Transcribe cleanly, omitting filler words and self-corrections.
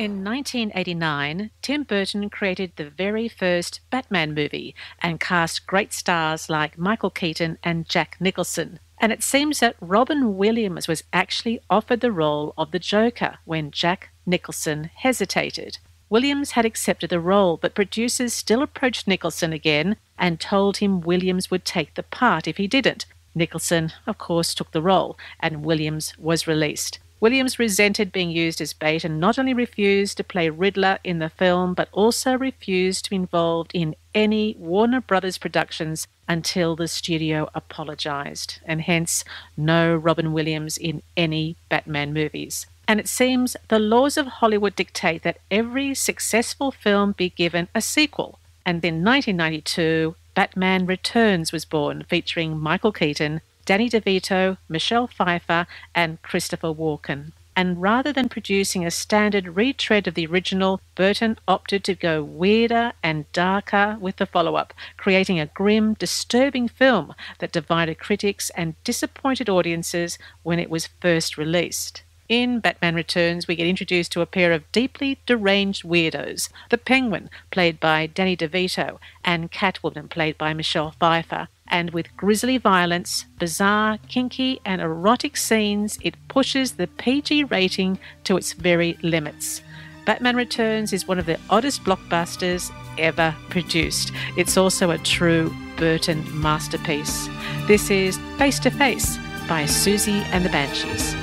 In 1989, Tim Burton created the very first Batman movie and cast great stars like Michael Keaton and Jack Nicholson. And it seems that Robin Williams was actually offered the role of the Joker when Jack Nicholson hesitated. Williams had accepted the role, but producers still approached Nicholson again and told him Williams would take the part if he didn't. Nicholson, of course, took the role, and Williams was released. Williams resented being used as bait and not only refused to play Riddler in the film, but also refused to be involved in any Warner Brothers productions until the studio apologized, and hence no Robin Williams in any Batman movies. And it seems the laws of Hollywood dictate that every successful film be given a sequel. And in 1992, Batman Returns was born, featuring Michael Keaton, Danny DeVito, Michelle Pfeiffer, and Christopher Walken. And rather than producing a standard retread of the original, Burton opted to go weirder and darker with the follow-up, creating a grim, disturbing film that divided critics and disappointed audiences when it was first released. In Batman Returns, we get introduced to a pair of deeply deranged weirdos, the Penguin, played by Danny DeVito, and Catwoman, played by Michelle Pfeiffer. And with grisly violence, bizarre, kinky, and erotic scenes, it pushes the PG rating to its very limits. Batman Returns is one of the oddest blockbusters ever produced. It's also a true Burton masterpiece. This is Face to Face by Susie and the Banshees.